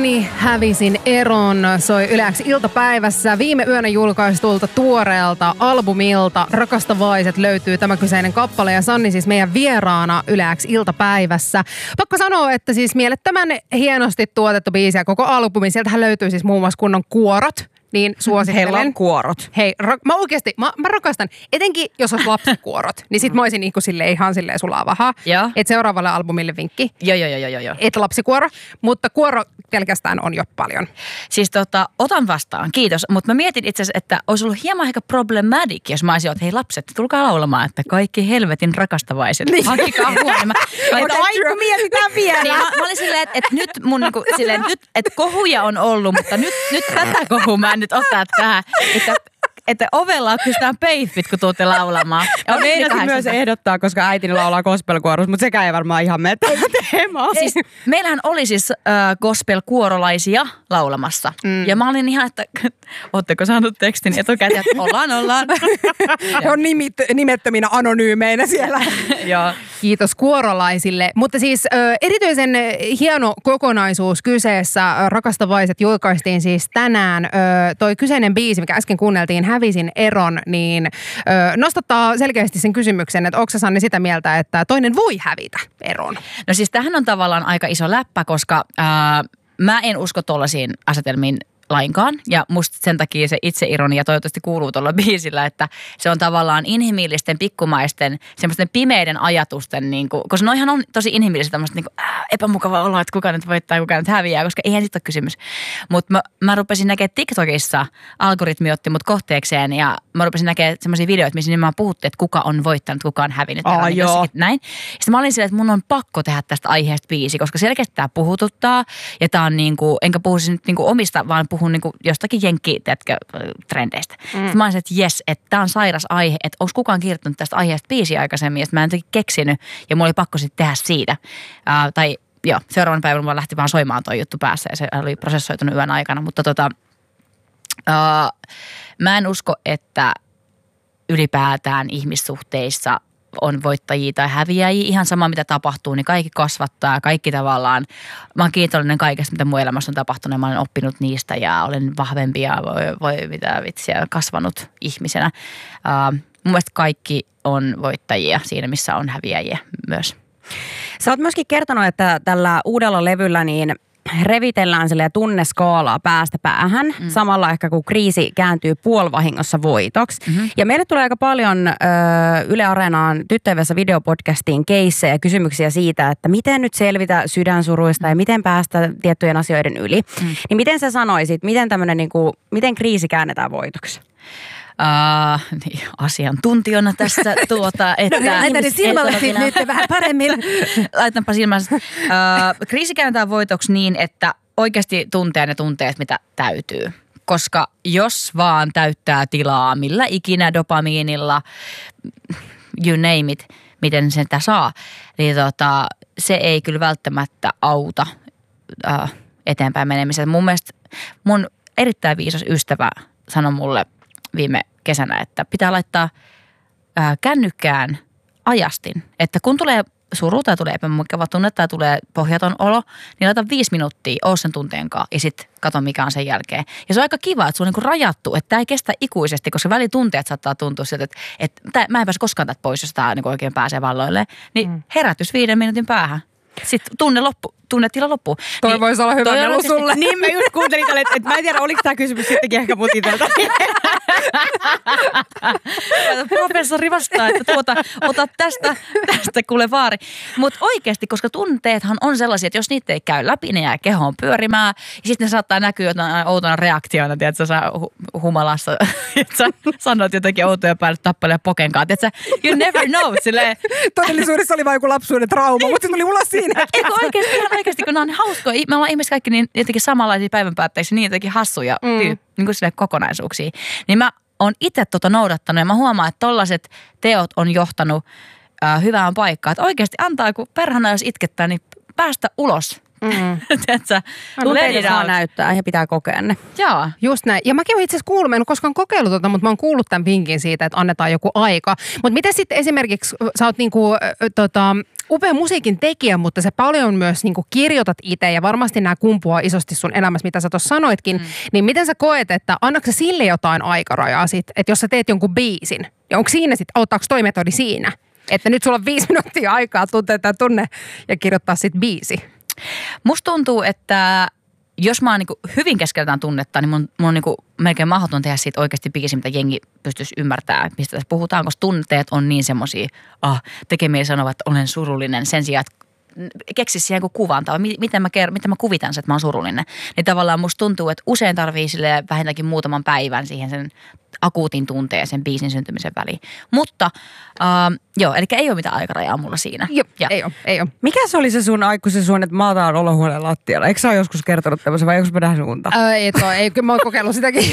Sanni hävisin eron soi Yle X iltapäivässä. Viime yönä julkaistulta tuoreelta albumilta Rakastavaiset löytyy tämä kyseinen kappale ja Sanni siis meidän vieraana Yle X iltapäivässä. Pakko sanoa, että siis mielettömän hienosti tuotettu biisi ja koko albumi. Sieltähän löytyy siis muun muassa kunnon kuorot. Niin suosittelen. Heillä on kuorot. Hei, mä oikeasti, mä rakastan, etenkin jos olisi lapsikuorot, niin sit mä olisin niinku silleen ihan silleen sulavahaa. Että seuraavalle albumille vinkki. Joo. Et lapsikuoro, mutta kuoro pelkästään on jo paljon. Siis otan vastaan, kiitos. Mutta mä mietin itse asiassa, että olisi ollut hieman ehkä problematic, jos mä olisin, että hei lapset, tulkaa laulamaan, että kaikki helvetin rakastavaiset. Niin. Hankkikaa huomioon. Aiku mietitään vielä. Niin, mä olin silleen, että nyt mun niinku, silleen, nyt, että kohuja on ollut, mutta nyt tätä kohua mä en nyt ottaa tähän, että ovella kysytään peiffit, kun tuutte laulamaan. Ja meinasin myös ehdottaa, koska äitini laulaa gospel-kuorossa, mutta sekään ei varmaan ihan mene teemaan. Siis, meillähän oli siis gospel-kuorolaisia laulamassa. Ja mä olin ihan, että ootteko saanut tekstin etukäteen, että ollaan. On nimettöminä anonyymeinä siellä. Joo. Kiitos kuorolaisille. Mutta siis erityisen hieno kokonaisuus kyseessä. Rakastavaiset julkaistiin siis tänään. Toi kyseinen biisi, mikä äsken kuunneltiin, Hävisin eron, niin nostattaa selkeästi sen kysymyksen, että onko sä, Sanni, sitä mieltä, että toinen voi hävitä eron? No siis tämähän on tavallaan aika iso läppä, koska mä en usko tuollaisiin asetelmiin lainkaan. Ja musta sen takia se itseironia toivottavasti kuuluu tuolla biisillä, että se on tavallaan inhimillisten, pikkumaisten, semmoisten pimeiden ajatusten, niin kuin, koska noihan on tosi inhimillistä tämmöistä niin epämukavaa olla, että kuka nyt voittaa, kuka nyt häviää, koska eihän siitä ole kysymys. Mutta mä rupesin näkemään TikTokissa, algoritmi otti mut kohteekseen ja mä rupesin näkemään semmoisia videoita, missä nimenomaan puhuttiin, että kuka on voittanut, kuka on hävinnyt. Näin. Sitten mä olin silleen, että mun on pakko tehdä tästä aiheesta biisi, koska selkeästi tämä puhututtaa ja tää on niin kuin, enkä puhu nyt niin kuin omista, vaan puhun niin kuin jostakin trendeistä. Sitten mä olisin, että jes, että tämä on sairas aihe, että onko kukaan kirjoittanut tästä aiheesta biisiä aikaisemmin, ja mä en toki keksinyt, ja mulla oli pakko sitten tehdä siitä. Seuraavan päivänä mä lähti vaan soimaan toi juttu päässä, ja se oli prosessoitunut yön aikana, mutta mä en usko, että ylipäätään ihmissuhteissa on voittajia tai häviäjiä. Ihan sama, mitä tapahtuu, niin kaikki kasvattaa. Kaikki tavallaan, mä oon kiitollinen kaikesta, mitä mun elämässä on tapahtunut. Mä olen oppinut niistä ja olen vahvempi ja voi mitä vitsiä, kasvanut ihmisenä. Mun mielestä kaikki on voittajia siinä, missä on häviäjiä myös. Sä oot myöskin kertonut, että tällä uudella levyllä niin revitellään tunneskaalaa päästä päähän, samalla ehkä kun kriisi kääntyy puolivahingossa voitoksi. Ja meille tulee aika paljon Yle Areenaan tyttöyhdessä videopodcastiin keissejä ja kysymyksiä siitä, että miten nyt selvitä sydänsuruista ja miten päästä tiettyjen asioiden yli. Niin miten sä sanoisit, miten tämmöinen miten kriisi käännetään voitoksi? Asiantuntijana tässä Laitan silmälle nyt vähän paremmin. Laitanpa silmälle. Kriisi käännetään voitoksi niin, että oikeasti tuntee ne tunteet, mitä täytyy. Koska jos vaan täyttää tilaa, millä ikinä dopamiinilla, you name it, miten sen saa, niin se ei kyllä välttämättä auta eteenpäin menemiseen. Mun mielestä mun erittäin viisas ystävä sanoi mulle viime kesänä, että pitää laittaa kännykkään ajastin. Että kun tulee suru tai tulee epämukava tunne tai tulee pohjaton olo, niin laita 5 minuuttia, oo sen tunteen kanssa ja sitten kato mikä on sen jälkeen. Ja se on aika kiva, että se on niinku rajattu, että tämä ei kestä ikuisesti, koska välitunteet saattaa tuntua siltä, että mä en pääse koskaan tätä pois, jos tämä niinku oikein pääsee valloilleen. Niin herätys 5 minuutin päähän. Sitten tunnetila loppuu. Toi niin, voisi olla hyvä melu sulle. Niin mä just kuuntelin tälle, että mä en tiedä, oliko tämä kysymys sittenkin ehkä mutitelta. Professori vastaa, että ota tästä kuule vaari. Mutta oikeasti, koska tunteethan on sellaisia, että jos niitä ei käy läpi, ne jää kehoon pyörimään. Ja sitten ne saattaa näkyä jotain outona reaktioina, tiedätkö, sä humalassa, että sä sanot jotenkin outoja päälle tappelee pokenkaan. Tiedätkö, you never know. Silleen. Todellisuudessa oli vain joku lapsuuden trauma, mutta se tuli mulla siinä. Eikö oikeasti, kun nämä on niin hauskoja. Me ollaan ihmiset kaikki niin jotenkin samanlaisia päivänpäätteisiä, niin jotenkin hassuja niin kuin kokonaisuuksia. Niin mä oon itse noudattanut ja mä huomaan, että tollaiset teot on johtanut hyvään paikkaan. Että oikeasti antaa, kun perhana jos itkettää, niin päästä ulos Tiedätkö? No, Let teitä it saa out. näyttää ja pitää kokea ne. Joo. Just näin. Ja mäkin olen itse asiassa kuullut, mä en ole koskaan kokeillut mutta mä oon kuullut tämän vinkin siitä, että annetaan joku aika. Mutta miten sitten esimerkiksi, sä oot niinku, upea musiikin tekijä, mutta sä paljon myös niinku kirjoitat itse ja varmasti nämä kumpuaa isosti sun elämässä, mitä sä tuossa sanoitkin. Niin miten sä koet, että annatko sä sille jotain aikarajaa sit, että jos sä teet jonkun biisin, ja onko siinä sitten, auttaako toi metodi siinä? Että nyt sulla on 5 minuuttia aikaa tuntea tämä tunne ja kirjoittaa sitten biisi. Musta tuntuu, että jos mä oon niinku hyvin keskeltään tunnetta, niin mun on niinku melkein mahdoton tehdä siitä oikeasti biisi, mitä jengi pystyisi ymmärtämään, mistä tässä puhutaan, koska tunteet on niin semmosia, tekee mieli sanoa, että olen surullinen sen sijaan, että keksisi siihen kuvan tai miten mä kuvitan sen, että mä oon surullinen. Niin tavallaan musta tuntuu, että usein tarvii sille vähintäänkin muutaman päivän siihen sen akuutin tunteen sen biisin syntymisen väliin. Mutta joo, eli ei ole mitään aikarajaa mulla siinä. Joo, ei ole. Mikä se oli se sun aikuisen suun, että maataan olohuoneen lattialla? Eikö sä ole joskus kertonut tämmöisen vai onko mä nähnyt unta? Ei, kyllä mä oon kokeillut sitäkin.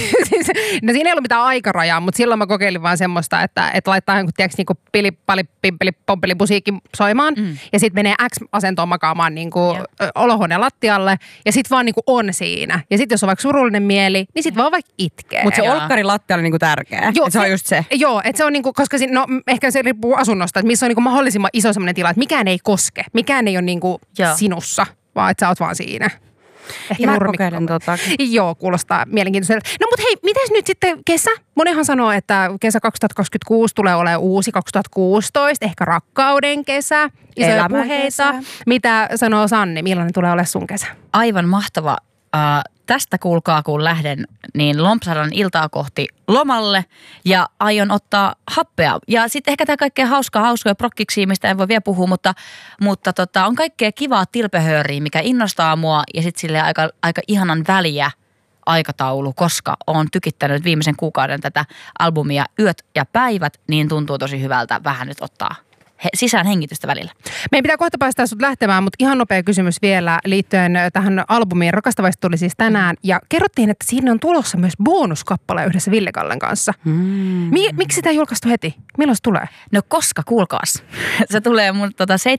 No siinä ei ollut mitään aikarajaa, mutta silloin mä kokeilin vaan semmoista, että laittaa jonkun niinku pilipali, pimpeli, pompeli musiikki soimaan. Ja sitten menee X-asentoon makaamaan niinku olohuoneen lattialle. Ja sitten vaan niinku on siinä. Ja sitten jos on vaikka surullinen mieli, niin sitten vaan vaikka itkee. Mutta se olkkari lattialla niinku tärkeä. Joo, se on just se. Joo, että se on niinku, koska ehkä se riippuu asunnosta, että missä on niinku mahdollisimman iso semmoinen tila, että mikään ei koske. Mikään ei ole niinku sinussa, vaan että sä oot vaan siinä. Ehkä mä kokeilen Joo, kuulostaa mielenkiintoiselta. No mutta hei, mites nyt sitten kesä? Monihan sanoo, että kesä 2026 tulee olemaan uusi 2016, ehkä rakkauden kesä, isoja puheita. Mitä sanoo Sanni, millainen tulee olemaan sun kesä? Aivan mahtava. Tästä kuulkaa, kun lähden, niin lompsadan iltaa kohti lomalle ja aion ottaa happea. Ja sitten ehkä tämä kaikkea hauskoja prokkiksi, mistä en voi vielä puhua, mutta on kaikkea kivaa tilpehööriä, mikä innostaa mua ja sitten silleen aika ihanan väliä aikataulu, koska olen tykittänyt viimeisen kuukauden tätä albumia Yöt ja päivät, niin tuntuu tosi hyvältä vähän nyt ottaa sisään hengitystä välillä. Meidän pitää kohta päästää sut lähtemään, mutta ihan nopea kysymys vielä liittyen tähän albumiin. Rakastavaista tuli siis tänään ja kerrottiin, että siinä on tulossa myös bonuskappale yhdessä Ville Kallen kanssa. Miksi sitä ei julkaistu heti? Milloin se tulee? No koska, kuulkaas. Se tulee mun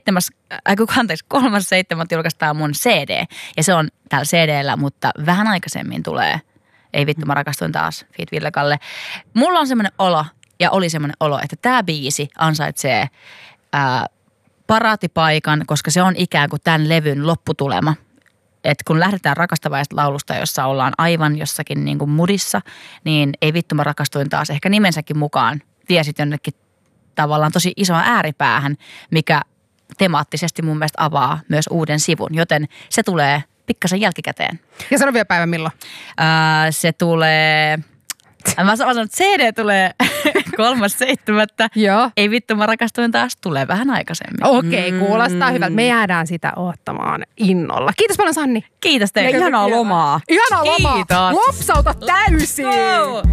3.7. julkaistaan mun CD ja se on täällä CD:llä, mutta vähän aikaisemmin tulee Ei vittu, mä rakastuin taas feat. Ville Kalle. Mulla on semmoinen olo ja oli semmoinen olo, että tää biisi ansaitsee paraatipaikan, koska se on ikään kuin tämän levyn lopputulema. Että kun lähdetään rakastavaista laulusta, jossa ollaan aivan jossakin niin kuin mudissa, niin Ei vittu, mä rakastuin taas ehkä nimensäkin mukaan. Viesit jonnekin tavallaan tosi isoon ääripäähän, mikä temaattisesti mun mielestä avaa myös uuden sivun, joten se tulee pikkasen jälkikäteen. Ja sano vielä päivän milloin? Se tulee... Mä sanon, että CD tulee 3.7. Joo. Ei vittu, mä rakastuin taas. Tulee vähän aikaisemmin. Okei, kuulostaa hyvältä. Me jäädään sitä odottamaan innolla. Kiitos paljon, Sanni. Kiitos teille. Ja ihanaa lomaa. Ihanaa lomaa. Kiitos. Lopsauta täysin.